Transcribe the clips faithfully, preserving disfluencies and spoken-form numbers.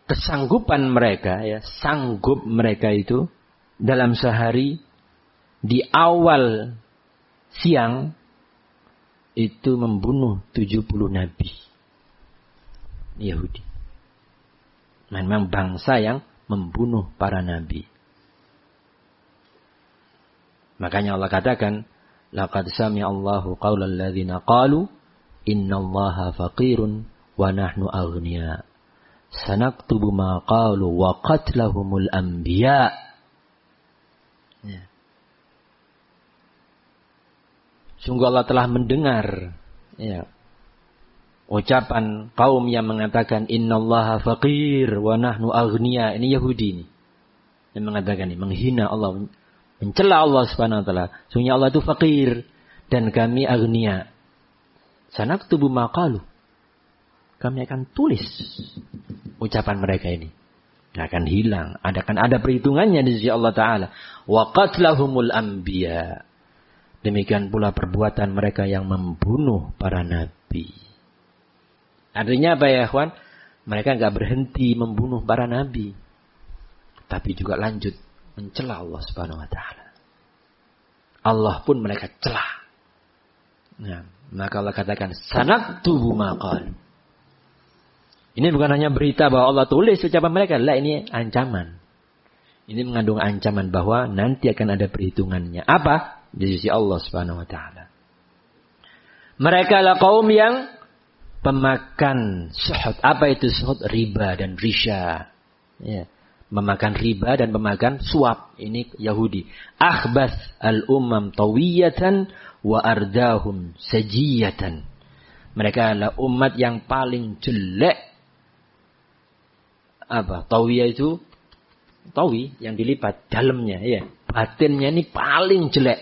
kesanggupan mereka, ya, sanggup mereka itu dalam sehari di awal siang itu membunuh tujuh puluh nabi Yahudi. Memang bangsa yang membunuh para nabi. Makanya Allah katakan, laqad sami'a Allahu qaulal ladzina qalu innallaha faqirun wa nahnu aghnia. Sanaktubu ma qalu wa qatlahumul anbiya. Ya. Sungguh Allah telah mendengar, ya, ucapan kaum yang mengatakan innallaha faqir wa nahnu aghnia. Ini Yahudi ini yang mengatakan ini, menghina Allah, mencela Allah Subhanahu wa taala. Sungguh Allah itu fakir dan kami aghnia. Sanaktubu ma qalu. Kami akan tulis ucapan mereka ini. Tidak akan hilang. Ada akan ada perhitungannya di sisi Allah Ta'ala. Wa qatlahumul anbiya. Demikian pula perbuatan mereka yang membunuh para nabi. Artinya apa ya, ikhwan? Mereka enggak berhenti membunuh para nabi. Tapi juga lanjut mencela Allah Subhanahu wa taala. Allah pun mereka celah. Nah, maka Allah katakan sanaktubu ma qalu. Ini bukan hanya berita bahwa Allah tulis ucapan mereka. Lah, ini ancaman. Ini mengandung ancaman bahwa nanti akan ada perhitungannya. Apa? Di sisi Allah Subhanahu wa taala. Mereka adalah kaum yang pemakan suhud. Apa itu suhud? Riba dan risya. Ya. Memakan riba dan memakan suap. Ini Yahudi. Akhbath al-umam tawiyatan wa ardahum sajiyatan. Mereka adalah umat yang paling jelek. Apa? Tawiyah itu tawi yang dilipat dalamnya, ya. Batinnya ini paling jelek.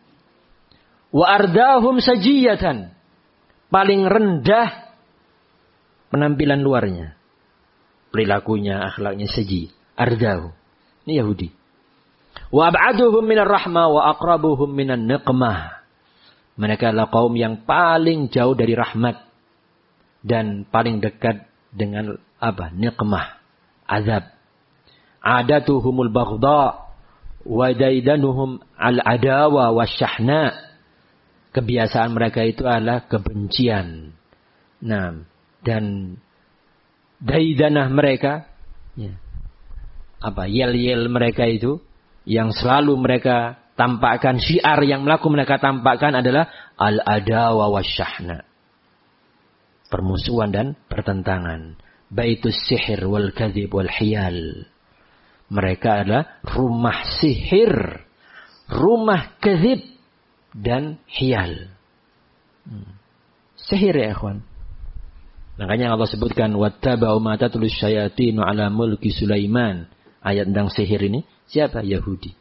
Wa ardahum sajiyatan. Paling rendah penampilan luarnya. Perilakunya, akhlaknya saji. Ardahu. Ini Yahudi. Wa ab'aduhum minar rahmah wa aqrabuhum minan niqmah. Mereka adalah kaum yang paling jauh dari rahmat dan paling dekat dengan apa? Niqmah. Azab. Adatuhumul baghdha wa daidanuhum al-adawa wasyahna. Kebiasaan mereka itu adalah kebencian. Nah, dan daidanah mereka, ya, apa, yel-yel mereka itu yang selalu mereka tampakkan, syiar yang melaku mereka tampakkan adalah al-adawa wasyahna. Permusuhan dan pertentangan. Baitus sihir wal kadhib wal hiyal. Mereka adalah rumah sihir, rumah kadhib dan hiyal. Hmm. Sihir ya ikhwan. Makanya Allah sebutkan wattaba'u ma tatlus syayatinu ala mulki Sulaiman. Ayat tentang sihir ini siapa? Yahudi.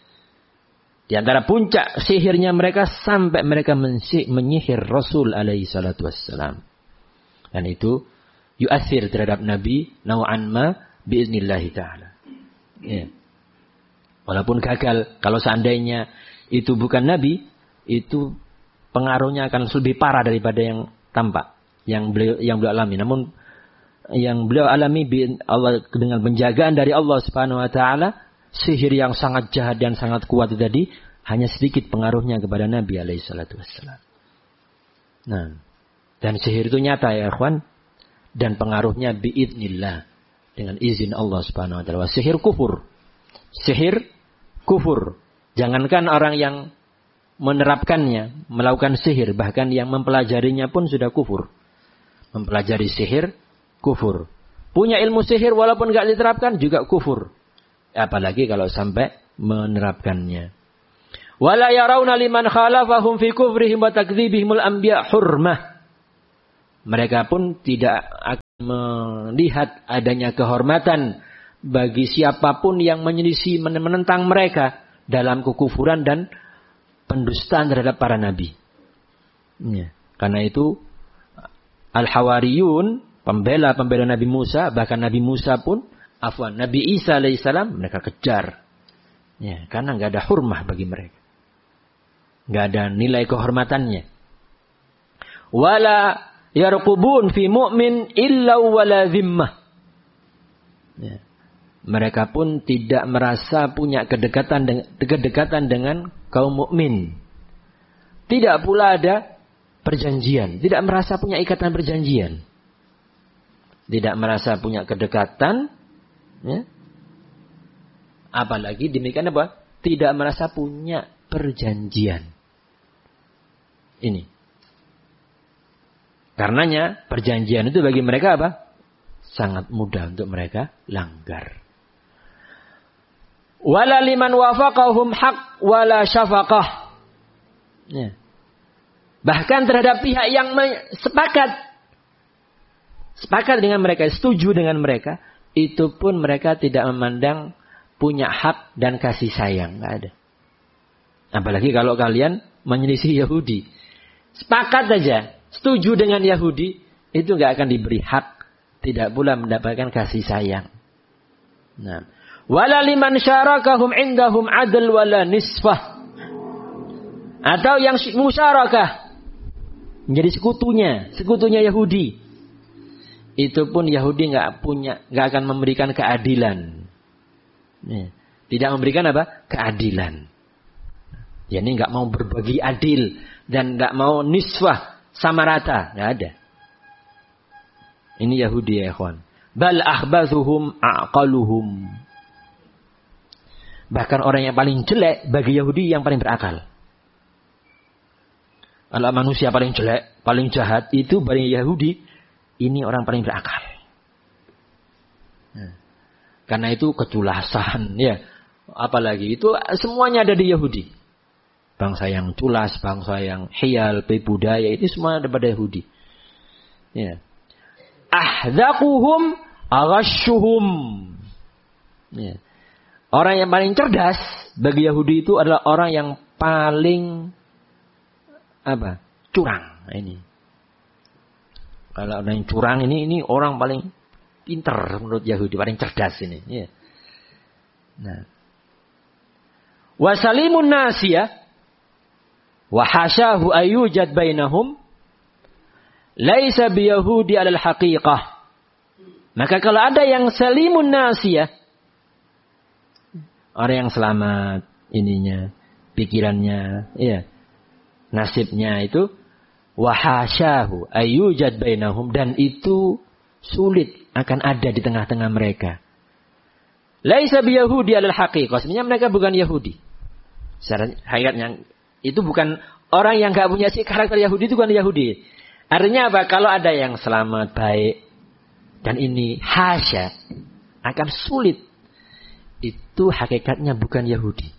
Di antara puncak sihirnya mereka sampai mereka menyihir Rasul alaihi salatu wassalam. Dan itu yu'athir terhadap Nabi naw'an ma biiznillahi ta'ala. Ya. Walaupun gagal, kalau seandainya itu bukan Nabi, itu pengaruhnya akan lebih parah daripada yang tampak, yang beliau yang beliau alami. Namun yang beliau alami Allah dengan penjagaan dari Allah Subhanahu wa taala, sihir yang sangat jahat dan sangat kuat itu tadi hanya sedikit pengaruhnya kepada Nabi alaihi salatu wassalam. Nah, dan sihir itu nyata ya ikhwan, dan pengaruhnya biidznillah, dengan izin Allah Subhanahu wa taala. Sihir kufur. Sihir kufur. Jangankan orang yang menerapkannya, melakukan sihir, bahkan yang mempelajarinya pun sudah kufur. Mempelajari sihir kufur. Punya ilmu sihir walaupun enggak diterapkan juga kufur. Apalagi kalau sampai menerapkannya. Wala yarawna liman khalafahum fi kufrihim wa takdzibihimul anbiya hurmah. Mereka pun tidak akan melihat adanya kehormatan bagi siapapun yang menyelisih, menentang mereka dalam kekufuran dan pendustaan terhadap para nabi. Ya. Karena itu Al-Hawariyun, pembela-pembela Nabi Musa, bahkan Nabi Musa pun, afwan, Nabi Isa alaihissalam, mereka kejar. Ya, karena nggak ada hurmah bagi mereka. Nggak ada nilai kehormatannya. Wala yarqubun fi mu'min illa wala zimmah. Ya. Mereka pun tidak merasa punya kedekatan dengan, kedekatan dengan kaum mukmin. Tidak pula ada perjanjian. Tidak merasa punya ikatan perjanjian. Tidak merasa punya kedekatan. Ya. Apalagi demikian apa? Tidak merasa punya perjanjian. Ini. Karenanya perjanjian itu bagi mereka apa? Sangat mudah untuk mereka langgar. Wala liman wafaqahum haq wala syafaqah. Ya. Bahkan terhadap pihak yang sepakat sepakat dengan mereka, setuju dengan mereka, itu pun mereka tidak memandang punya hak dan kasih sayang, enggak ada. Apalagi kalau kalian menyelisih Yahudi. Sepakat saja, setuju dengan Yahudi, itu enggak akan diberi hak, tidak pula mendapatkan kasih sayang. Nah, wala liman syarakahum indahum adl wala nisfah. Atau yang musyarakah menjadi sekutunya, sekutunya Yahudi. Itu pun Yahudi enggak punya, enggak akan memberikan keadilan. Ya. Tidak memberikan apa? Keadilan. Ya, ini enggak mau berbagi adil dan enggak mau nisfah sama rata, enggak ada. Ini Yahudi ya ikhwan. Bal akhbathuhum aqaluhum. Bahkan orang yang paling jelek bagi Yahudi yang paling berakal. Kalau manusia paling jelek, paling jahat itu bagi Yahudi, ini orang paling berakal. Nah, karena itu keculasan, ya. Apalagi itu semuanya ada di Yahudi. Bangsa yang culas, bangsa yang hiyal, budaya itu semua ada pada Yahudi. Ya. Ahdaquhum aghashuhum. Ya. Orang yang paling cerdas bagi Yahudi itu adalah orang yang paling apa? Curang. Ini. Kalau orang yang curang ini ini orang paling pinter menurut Yahudi, paling cerdas ini. Ya. Nah. Wasalimun nasiyah wa hasyahu ayyujad bainahum laisa biyahudi alal haqiqah. Maka kalau ada yang salimun nasiyah, orang yang selamat ininya, pikirannya, ya, nasibnya itu wahasyahu ayyujad bainahum, dan itu sulit akan ada di tengah-tengah mereka. Laisa biyahudi alal haqiqah. Sebenarnya mereka bukan Yahudi. Secara hakikatnya itu bukan orang yang enggak punya si karakter Yahudi, itu bukan Yahudi. Artinya apa? Kalau ada yang selamat, baik, dan ini hasya, akan sulit. Itu hakikatnya bukan Yahudi.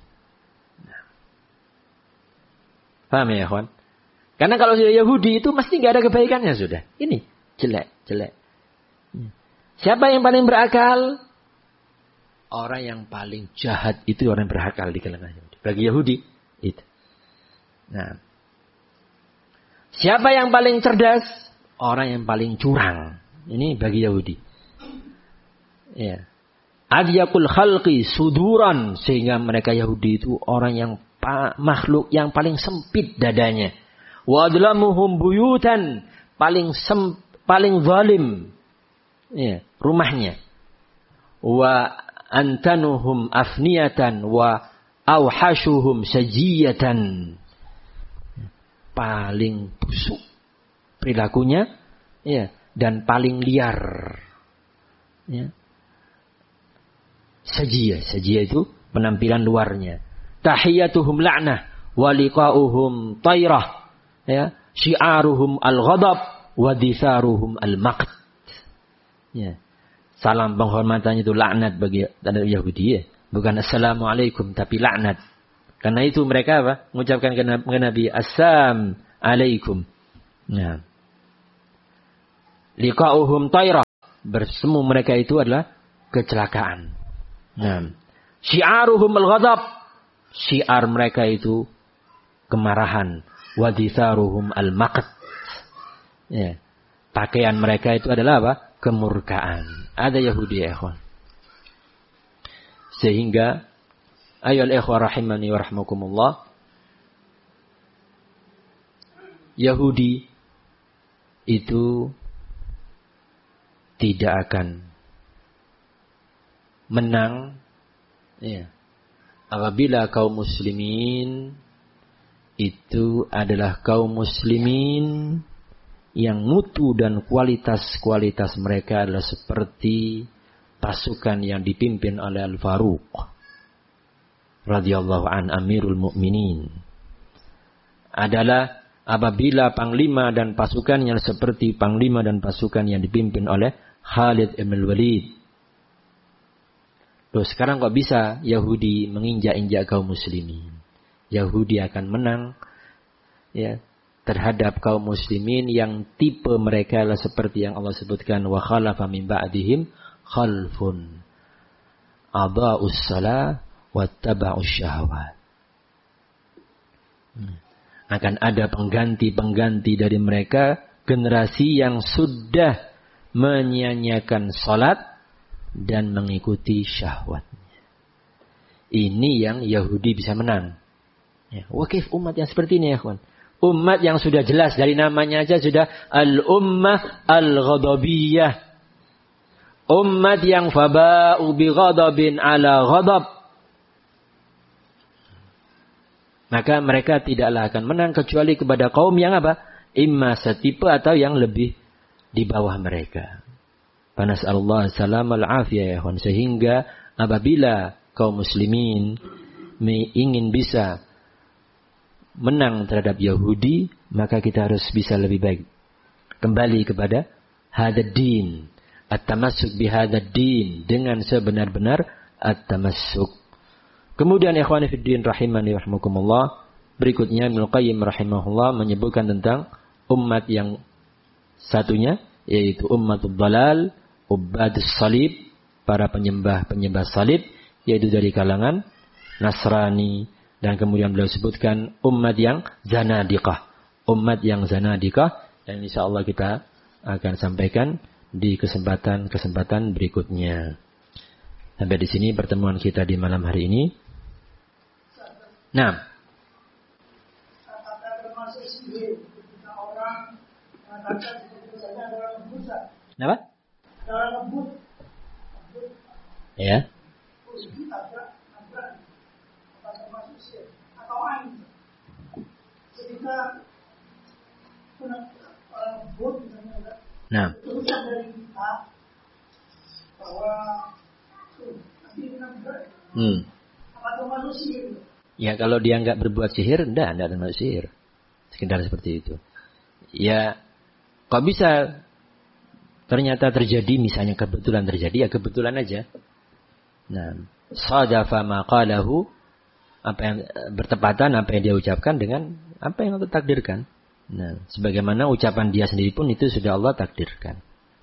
Paham ya, kawan? Karena kalau sudah Yahudi itu mesti nggak ada kebaikannya sudah. Ini jelek, jelek. Siapa yang paling berakal? Orang yang paling jahat itu orang yang berakal di kalangan Yahudi. Bagi Yahudi itu. Nah, siapa yang paling cerdas? Orang yang paling curang. Ini bagi Yahudi. Ya. Adyakul khalqi suduran, sehingga mereka Yahudi itu orang yang makhluk yang paling sempit dadanya. Wa adlamuhum buyutan, paling sem, paling zalim, ya, rumahnya. Wa antanuhum afniyatan wa awhashuhum sajiyatan, paling busuk perilakunya, ya, dan paling liar, ya. Sajiyah, sajiyah itu penampilan luarnya. Tahiyatuhum la'nah wa liqa'uhum tayrah, ya, syi'aruhum al-ghadab wa ditharuhum al-maqt. Ya. Salam penghormatan itu laknat bagi Yahudi, ya. Bukan assalamualaikum tapi laknat. Karena itu mereka apa? Mengucapkan ke Nabi assam alaikum. Ya. Liqa'uhum tayrah, bersemu mereka itu adalah kecelakaan. Nah, syi'aruhum al-ghadab, syiar mereka itu kemarahan. Wa ditharuhum al-maqt, ya, pakaian mereka itu adalah apa? Kemurkaan. Ada Yahudi ya ikhwan. Sehingga ayol ikhwan rahimani wa rahmakumullah, Yahudi itu tidak akan menang, ya, apabila kaum muslimin itu adalah kaum muslimin yang mutu dan kualitas-kualitas mereka adalah seperti pasukan yang dipimpin oleh Al-Faruq radhiyallahu an, Amirul Mukminin. Adalah apabila panglima dan pasukannya seperti panglima dan pasukan yang dipimpin oleh Khalid ibn Walid. Loh, sekarang kok bisa Yahudi menginjak-injak kaum muslimin? Yahudi akan menang, ya, terhadap kaum muslimin yang tipe mereka adalah seperti yang Allah sebutkan, wa khalafa min ba'dihim khalfun adha'us shalah wattaba'us syahawat. Hmm. Akan ada pengganti-pengganti dari mereka, generasi yang sudah menyia-nyiakan salat dan mengikuti syahwatnya. Ini yang Yahudi bisa menang. Ya, wakif umat yang seperti ini ya kawan. Umat yang sudah jelas dari namanya aja sudah al-ummah al-ghadabiyah. Umat yang faba'u bi ghadabin ala ghadab. Maka mereka tidaklah akan menang kecuali kepada kaum yang apa? Imma setipe atau yang lebih di bawah mereka. Panas'allah salam al-afiyah ya kawan. Sehingga apabila kaum muslimin ingin bisa menang terhadap Yahudi, maka kita harus bisa lebih baik kembali kepada hadad din, at-tamassuk bi hadad din, dengan sebenar-benar at-tamassuk. Kemudian ikhwani fid din rahimani rahimakumullah, berikutnya Ibnu Qayyim rahimahullah menyebutkan tentang umat yang satunya, yaitu ummatul dhalal, ubadus salib, para penyembah-penyembah salib, yaitu dari kalangan Nasrani. Dan kemudian beliau sebutkan umat yang zanadiqah, umat yang zanadiqah, dan insyaallah kita akan sampaikan di kesempatan-kesempatan berikutnya. Sampai di sini pertemuan kita di malam hari ini. Nah, kenapa? Ya. Nah. Hmm. Ya kalau dia nggak berbuat sihir, enggak, enggak termasuk sihir. Sekedar seperti itu. Ya, kok bisa ternyata terjadi, misalnya kebetulan terjadi, ya kebetulan aja. Nah, sadafa ma qalahu, apa yang bertepatan apa yang dia ucapkan dengan apa yang Allah takdirkan. Nah, sebagaimana ucapan dia sendiri pun itu sudah Allah takdirkan.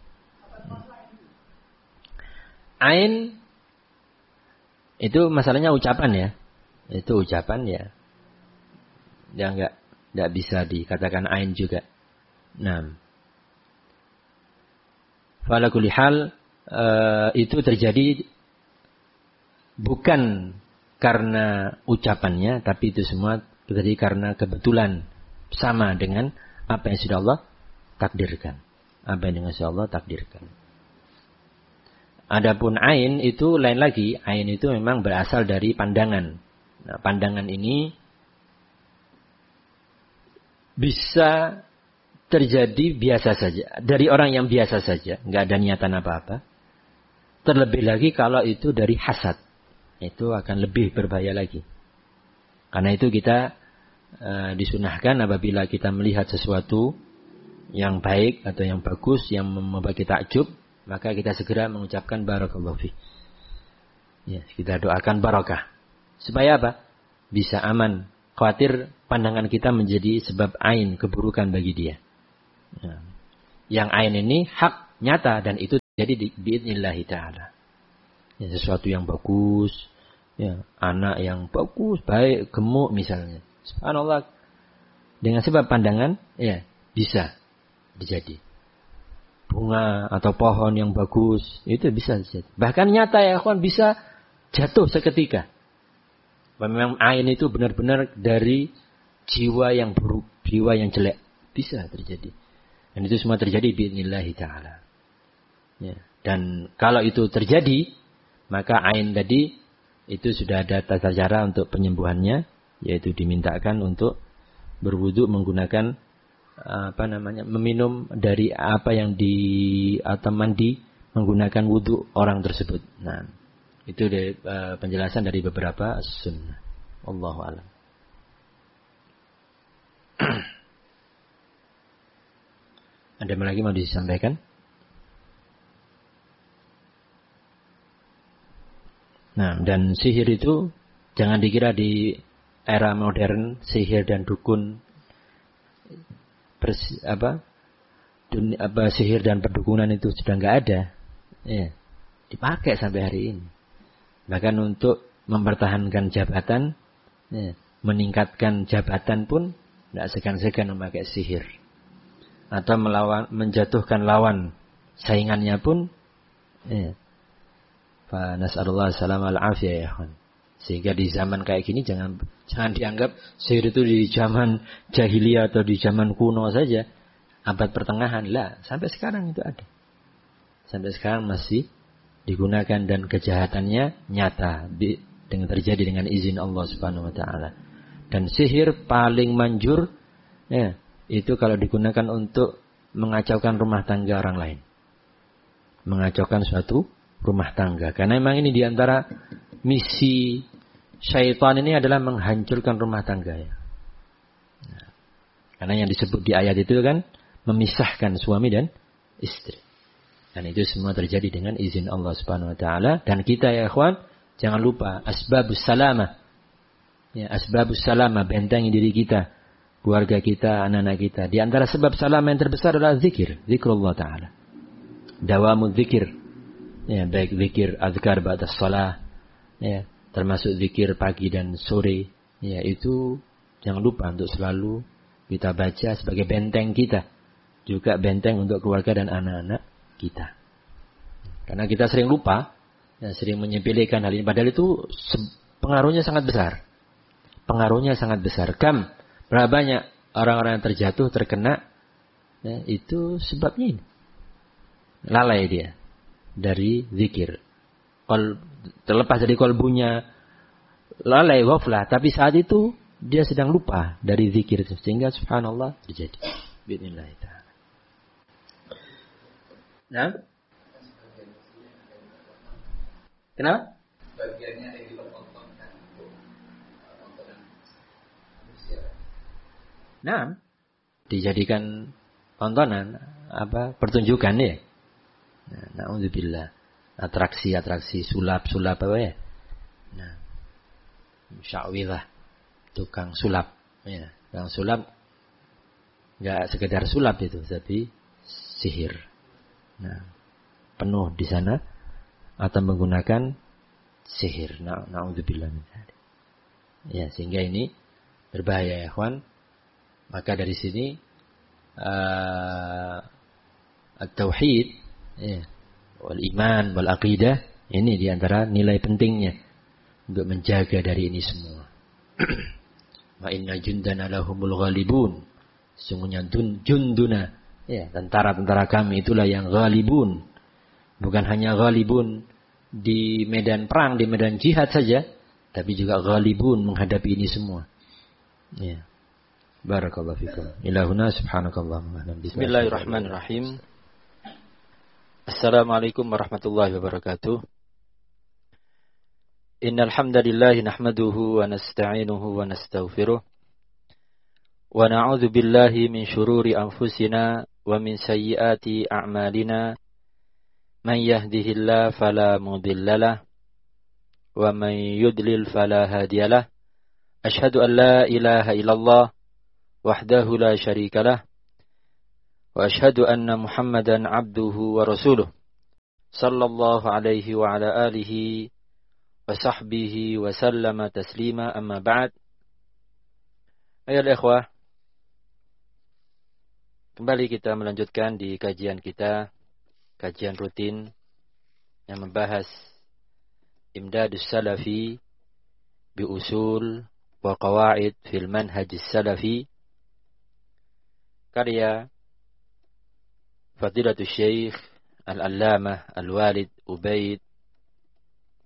Ain itu masalahnya ucapan ya. Itu ucapan ya. Dia enggak enggak bisa dikatakan ain juga. Nah. Fala kulli hal uh, itu terjadi bukan karena ucapannya, tapi itu semua terjadi karena kebetulan sama dengan apa yang sudah Allah takdirkan. Apa yang sudah Allah takdirkan. Adapun ain itu lain lagi. Ain itu memang berasal dari pandangan. Nah, pandangan ini bisa terjadi biasa saja. Dari orang yang biasa saja. Nggak ada niatan apa-apa. Terlebih lagi kalau itu dari hasad. Itu akan lebih berbahaya lagi. Karena itu kita uh, disunahkan apabila kita melihat sesuatu yang baik atau yang bagus, yang membuat kita takjub, maka kita segera mengucapkan barakallahu fi. Ya, kita doakan barakah. Supaya apa? Bisa aman. Khawatir pandangan kita menjadi sebab ain, keburukan bagi dia. Ya. Yang ain ini hak, nyata, dan itu jadi biidznillah ta'ala. Ya, sesuatu yang bagus, ya, anak yang bagus, baik, gemuk misalnya. Subhanallah. Dengan sebab pandangan, ya, bisa terjadi. Bunga atau pohon yang bagus, itu bisa terjadi. Bahkan nyata ya kawan, bisa jatuh seketika. Memang ain itu benar-benar dari jiwa yang buruk, jiwa yang jelek. Bisa terjadi. Dan itu semua terjadi biidznillah ta'ala. Ya. Dan kalau itu terjadi, Maka ain tadi itu sudah ada tata cara untuk penyembuhannya, yaitu dimintakan untuk berwudu menggunakan apa namanya meminum dari apa yang di atau mandi menggunakan wudu orang tersebut. Nah, itu dari, uh, penjelasan dari beberapa sunnah. Wallahu a'lam. Ada lagi mau disampaikan? Nah, dan sihir itu jangan dikira di era modern sihir dan dukun pers, apa, dunia, apa sihir dan perdukunan itu sudah nggak ada. Ya, dipakai sampai hari ini. Bahkan untuk mempertahankan jabatan, ya, meningkatkan jabatan pun tidak segan-segan memakai sihir. Atau melawan, menjatuhkan lawan saingannya pun, ya. Fa nas'alullah salam al-afiyah ya kawan. Sehingga di zaman kayak gini jangan jangan dianggap sihir itu di zaman jahiliyah atau di zaman kuno saja, abad pertengahan lah, sampai sekarang itu ada. Sampai sekarang masih digunakan dan kejahatannya nyata di, dengan terjadi dengan izin Allah Subhanahu wa taala. Dan sihir paling manjur ya, itu kalau digunakan untuk mengacaukan rumah tangga orang lain. Mengacaukan suatu rumah tangga. Karena memang ini diantara misi syaitan ini adalah menghancurkan rumah tangga ya. Nah, karena yang disebut di ayat itu kan memisahkan suami dan istri. Dan itu semua terjadi dengan izin Allah Subhanahu wa taala. Dan kita ya ikhwan, jangan lupa asbabus salamah. Ya, asbabus salamah, bentengi diri kita, keluarga kita, anak-anak kita. Di antara sebab salamah yang terbesar adalah zikir, zikrullah taala. Dawamul zikir. Ya, baik zikir azkar ba'da shalah, ya, termasuk zikir pagi dan sore, ya, itu jangan lupa untuk selalu kita baca sebagai benteng kita, juga benteng untuk keluarga dan anak-anak kita. Karena kita sering lupa, ya, sering menyepelekan hal ini, padahal itu pengaruhnya sangat besar. Pengaruhnya sangat besar. Kam, berapa banyak orang-orang yang terjatuh, terkena, ya, itu sebabnya ini. Lalai dia dari zikir. Kol, terlepas dari kolbunya lalai ghaflah, tapi saat itu dia sedang lupa dari zikir itu, sehingga subhanallah terjadi. Bismillah ta'ala. Nah, kenapa? Bagiannya yang dipertontonkan untuk tontonan manusia. Nah, dijadikan tontonan apa pertunjukan ya. Nah, na'udzubillah. Atraksi-atraksi, sulap-sulap apa ya? Nah, sya'wilah, tukang sulap. Ya, tukang sulap nggak sekedar sulap itu, tapi sihir. Nah, penuh di sana atau menggunakan sihir. Nah, na'udzubillah. Ya, sehingga ini berbahaya ya, kawan. Maka dari sini uh, at-tauhid, ya, wal iman wal aqidah, ini diantara nilai pentingnya untuk menjaga dari ini semua. Wa inna jundana lahumul ghalibun. Sungguhnya dun, junduna, ya, tentara-tentara kami itulah yang ghalibun. Bukan hanya ghalibun di medan perang, di medan jihad saja, tapi juga ghalibun menghadapi ini semua. Ya. Barakallahu fikum. Ilahuna subhanakallahumma. Bismillahirrahmanirrahim. Assalamualaikum warahmatullahi wabarakatuh. Innal hamdalillah nahmaduhu wa nasta'inuhu wa nastaghfiruh. Wa na'udzu billahi min shururi anfusina wa min sayyiati a'malina. Man yahdihillahu fala mudhillalah wa man yudlil fala hadiyalah. Asyhadu an la ilaha illallah wahdahu la syarikalah. Wa ashhadu anna Muhammadan abduhu wa rasuluh sallallahu alaihi wa ala alihi wa sahbihi wa sallama taslima, amma ba'd. Ayol ikhwah, kembali kita melanjutkan di kajian kita, kajian rutin yang membahas Imdadus Salafi bi usul wa qawaid fil manhajis salafi, karya Fadilatul Syekh Al-Allamah Al-Walid Ubaid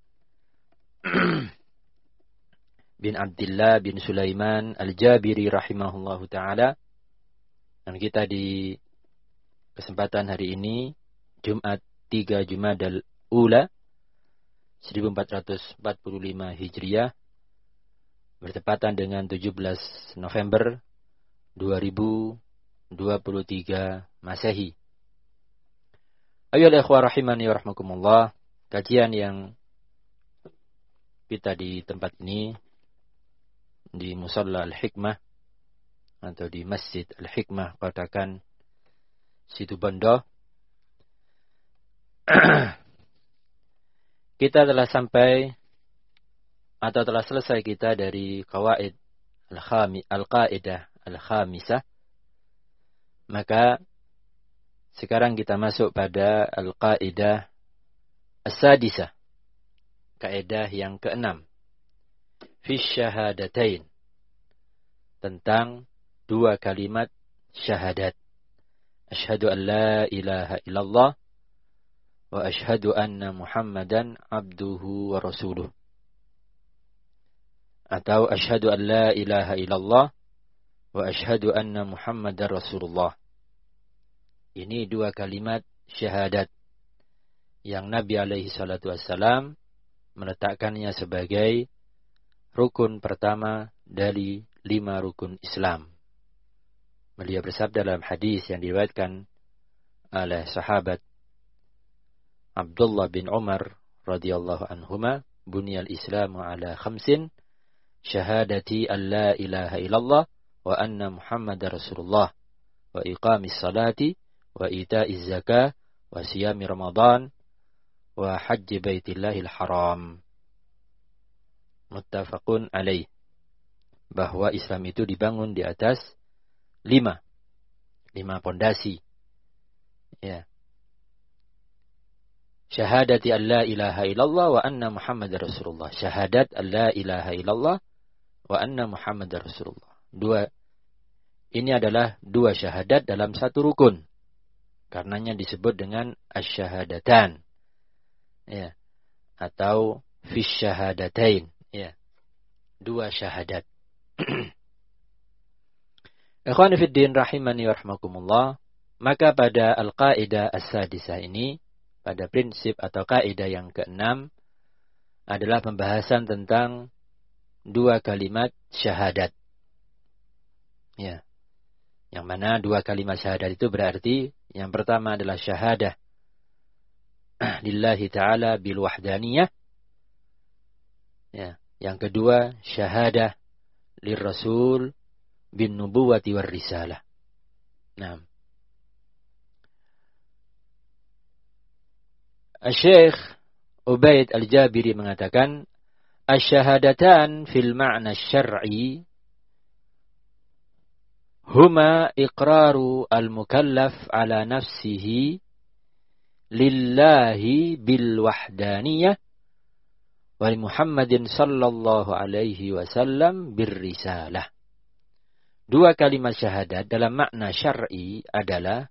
bin Abdullah bin Sulaiman Al-Jabiri rahimahullahu ta'ala. Dan kita di kesempatan hari ini, Jumat tiga Jumadal Ula seribu empat ratus empat puluh lima Hijriah, bertepatan dengan tujuh belas November dua ribu dua puluh tiga Masehi. Ayolah ikhwah rahimani wa rahmakumullah. Kajian yang kita di tempat ini, di Musalla Al-Hikmah atau di Masjid Al-Hikmah Patakan Situbondo, kita telah sampai atau telah selesai kita dari qawaid al-qaidah al-khamisah. Maka sekarang kita masuk pada al-qaidah as-sadisah, kaidah yang keenam, fi syahadatain, tentang dua kalimat syahadat. Asyhadu an la ilaha illallah wa asyhadu anna Muhammadan abduhu wa rasuluh. Atau asyhadu an la ilaha illallah wa asyhadu anna Muhammadan rasulullah. Ini dua kalimat syahadat yang Nabi alaihi salatu wassalam meletakkannya sebagai rukun pertama dari lima rukun Islam. Beliau bersabda dalam hadis yang diriwayatkan oleh sahabat Abdullah bin Umar radhiyallahu anhuma, buniyal Islamu ala khamsin, syahadati an la ilaha illallah wa anna Muhammadar Rasulullah wa iqamis salati wa ita'iz zakah wa siyami Ramadan wa hajji baitillahil haram. Muttafaqun alaih. Bahwa Islam itu dibangun di atas lima. Lima pondasi. Ya. Syahadati an la ilaha illallah wa anna Muhammadar Rasulullah. Syahadat an la ilaha illallah wa anna Muhammadar Rasulullah. Dua. Ini adalah dua syahadat dalam satu rukun. Karenanya disebut dengan asyhadatan. Ya. Atau fi syahadatain. Ya. Dua syahadat. Ikhwan fiddin rahimani wa rahmakumullah. Maka pada al-qaidah as-sadisah ini, pada prinsip atau kaidah yang keenam, adalah pembahasan tentang dua kalimat syahadat. Ya. Yang mana dua kalimat syahadat itu berarti yang pertama adalah syahadah lillahi ta'ala bil wahdaniyah. Ya. Yang kedua syahadah lir rasul bin nubuwati war risalah. Nah. Syekh Ubaid Al-Jabiri mengatakan, asyhadatan fil ma'na syar'i huma iqraru al-mukallaf ala nafsihi lillahi bil wahdaniyah wa li Muhammadin sallallahu alaihi wasallam bir risalah. Dua kalimat syahadat dalam makna syar'i adalah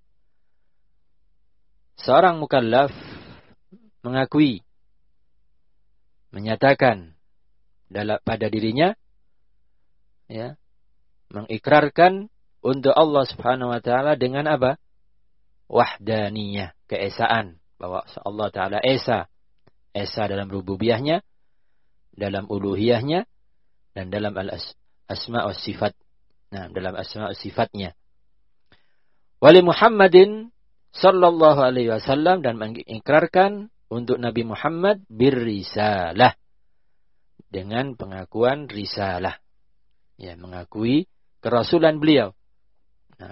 seorang mukallaf mengakui, menyatakan dalam pada dirinya, ya, mengikrarkan untuk Allah Subhanahu wa taala dengan apa? Wahdaniyah, keesaan, bahwa Allah taala esa, esa dalam rububiyahnya, dalam uluhiyahnya, dan dalam al-asma' was sifat. Nah, dalam asma' was sifatnya. Wali Muhammadin sallallahu alaihi wasallam, dan mengikrarkan untuk Nabi Muhammad birrisalah, dengan pengakuan risalah. Ya, mengakui kerasulan beliau. Nah.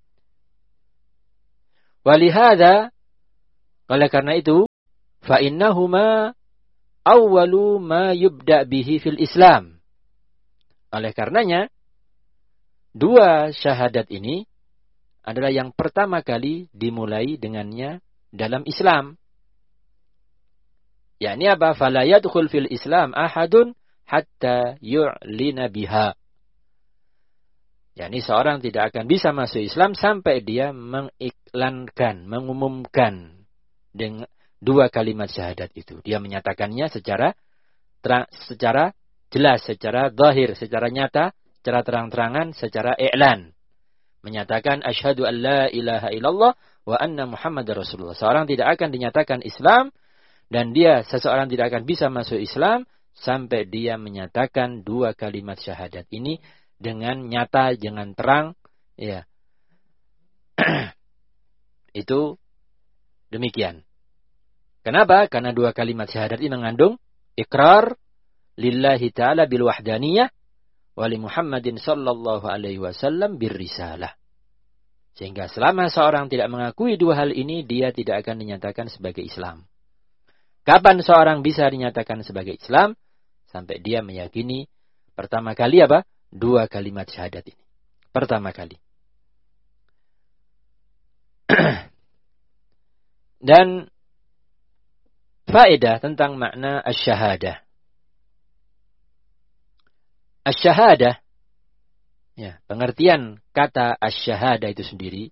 Walihada, oleh karena itu, fa innahuma awwalu ma yubda bihi fil Islam. Oleh karenanya, dua syahadat ini adalah yang pertama kali dimulai dengannya dalam Islam. yakni apa? Fala yadkhul fil Islam ahadun hatta yu'lina biha. yakni seorang tidak akan bisa masuk Islam sampai dia mengiklankan, mengumumkan dengan dua kalimat syahadat itu. Dia menyatakannya secara terang, secara jelas, secara zahir, secara nyata, secara terang-terangan, secara i'lan. Menyatakan asyhadu an la ilaha illallah wa anna Muhammadar Rasulullah. Seorang tidak akan dinyatakan Islam dan dia seseorang tidak akan bisa masuk Islam sampai dia menyatakan dua kalimat syahadat ini dengan nyata, dengan terang, ya. Itu demikian. Kenapa? Karena dua kalimat syahadat ini mengandung ikrar lillahi ta'ala bil wahdaniyah wa li Muhammadin sallallahu alaihi wasallam bir risalah. Sehingga selama seorang tidak mengakui dua hal ini, dia tidak akan dinyatakan sebagai Islam. Kapan seorang bisa dinyatakan sebagai Islam? Sampai dia meyakini pertama kali apa? Dua kalimat syahadat ini. Pertama kali. Dan faedah tentang makna asy-syahadah. Asy-syahadah, ya, pengertian kata asy-syahadah itu sendiri,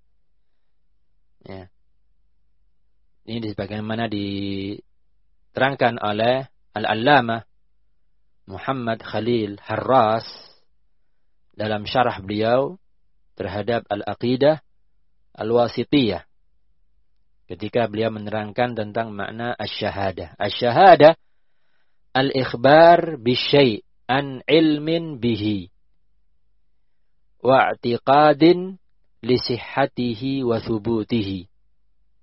ya, ini sebagaimana diterangkan oleh Al-Allamah Muhammad Khalil Harras dalam syarah beliau terhadap Al-Aqidah Al-Wasithiyah. Ketika beliau menerangkan tentang makna asy-syahadah. Asy-syahadah al-ikhbar bisyai' an ilmin bihi wa i'tiqadin li sihhatihi wa thubutihi